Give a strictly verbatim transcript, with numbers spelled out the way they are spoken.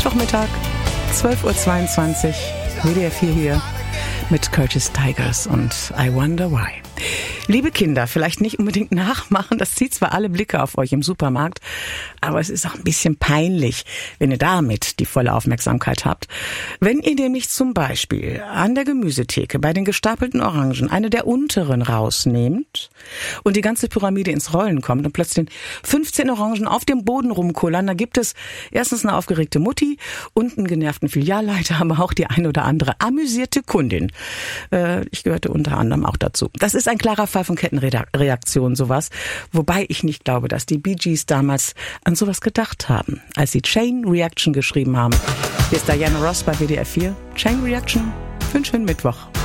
Mittwochmittag, zwölf Uhr zweiundzwanzig, W D R vier hier mit Curtis Tigers und I Wonder Why. Liebe Kinder, vielleicht nicht unbedingt nachmachen, das zieht zwar alle Blicke auf euch im Supermarkt, aber es ist auch ein bisschen peinlich, wenn ihr damit die volle Aufmerksamkeit habt. Wenn ihr nämlich zum Beispiel an der Gemüsetheke bei den gestapelten Orangen eine der unteren rausnehmt und die ganze Pyramide ins Rollen kommt und plötzlich fünfzehn Orangen auf dem Boden rumkullern, dann gibt es erstens eine aufgeregte Mutti und einen genervten Filialleiter, aber auch die eine oder andere amüsierte Kundin. Äh, ich gehörte unter anderem auch dazu. Das ist ein klarer Fall von Kettenreaktion, sowas. Wobei ich nicht glaube, dass die Bee Gees damals an sowas gedacht haben, als sie Chain Reaction geschrieben haben. Hier ist Diana Ross bei W D R vier. Chain Reaction für einen schönen Mittwoch.